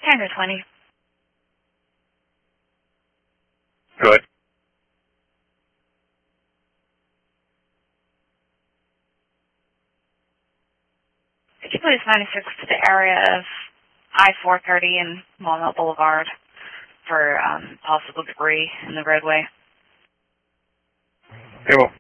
10 to 20. Good. Could you please 96 to the area of I-430 and Walnut Boulevard for possible debris in the roadway? Okay, well,